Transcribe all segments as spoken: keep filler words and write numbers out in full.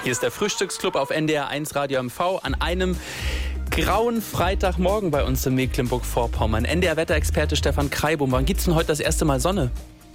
Hier ist der Frühstücksclub auf N D R eins Radio M V an einem grauen Freitagmorgen bei uns in Mecklenburg-Vorpommern. N D R-Wetterexperte Stefan Kreibum, wann gibt's denn heute das erste Mal Sonne?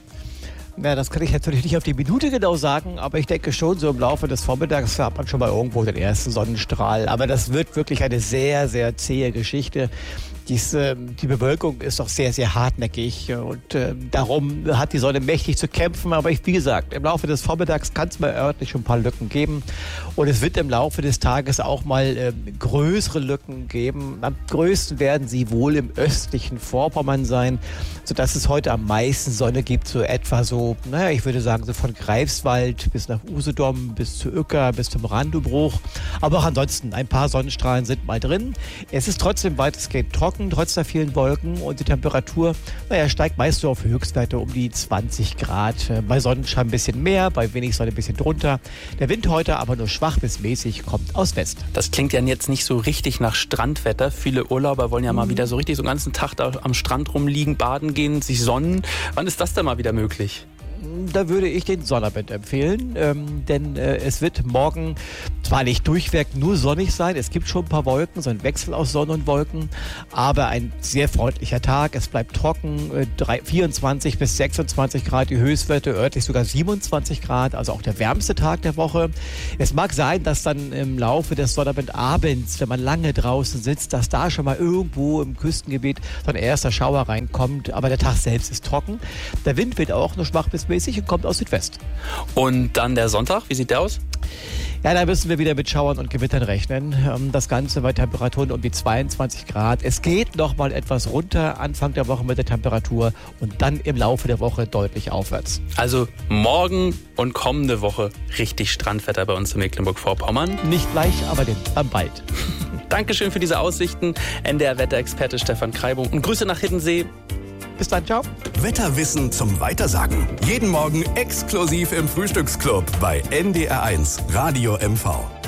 Ja, das kann ich natürlich nicht auf die Minute genau sagen, aber ich denke schon, so im Laufe des Vormittags hat man schon mal irgendwo den ersten Sonnenstrahl. Aber das wird wirklich eine sehr, sehr zähe Geschichte. Dies, äh, die Bewölkung ist doch sehr, sehr hartnäckig und äh, darum hat die Sonne mächtig zu kämpfen. Aber ich, wie gesagt, im Laufe des Vormittags kann es mal örtlich schon ein paar Lücken geben und es wird im Laufe des Tages auch mal äh, größere Lücken geben. Am größten werden sie wohl im östlichen Vorpommern sein, sodass es heute am meisten Sonne gibt, so etwa so, naja, ich würde sagen, so von Greifswald bis nach Usedom, bis zu Uecker, bis zum Randubruch. Aber auch ansonsten, ein paar Sonnenstrahlen sind mal drin. Es ist trotzdem weitestgehend trocken, trotz der vielen Wolken, und die Temperatur, naja, steigt meist so auf Höchstwerte um die zwanzig Grad. Bei Sonnenschein ein bisschen mehr, bei wenig Sonne ein bisschen drunter. Der Wind heute aber nur schwach bis mäßig, kommt aus West. Das klingt ja jetzt nicht so richtig nach Strandwetter. Viele Urlauber wollen ja mal wieder so richtig so den ganzen Tag da am Strand rumliegen, baden gehen, sich sonnen. Wann ist das denn mal wieder möglich? Da würde ich den Sonnabend empfehlen, ähm, denn äh, es wird morgen zwar nicht durchweg nur sonnig sein, es gibt schon ein paar Wolken, so ein Wechsel aus Sonne und Wolken, aber ein sehr freundlicher Tag, es bleibt trocken, äh, drei, vierundzwanzig bis sechsundzwanzig Grad, die Höchstwerte örtlich sogar siebenundzwanzig Grad, also auch der wärmste Tag der Woche. Es mag sein, dass dann im Laufe des Sonnabendabends, wenn man lange draußen sitzt, dass da schon mal irgendwo im Küstengebiet so ein erster Schauer reinkommt, aber der Tag selbst ist trocken. Der Wind wird auch nur schwach bis mäßig und kommt aus Südwest. Und dann der Sonntag, wie sieht der aus? Ja, da müssen wir wieder mit Schauern und Gewittern rechnen. Das Ganze bei Temperaturen um die zweiundzwanzig Grad. Es geht noch mal etwas runter Anfang der Woche mit der Temperatur und dann im Laufe der Woche deutlich aufwärts. Also morgen und kommende Woche richtig Strandwetter bei uns in Mecklenburg-Vorpommern. Nicht gleich, aber den, am bald. Dankeschön für diese Aussichten. N D R-Wetterexperte Stefan Kreibum und Grüße nach Hiddensee. Bis dann, ciao. Wetterwissen zum Weitersagen. Jeden Morgen exklusiv im Frühstücksclub bei N D R eins Radio M V.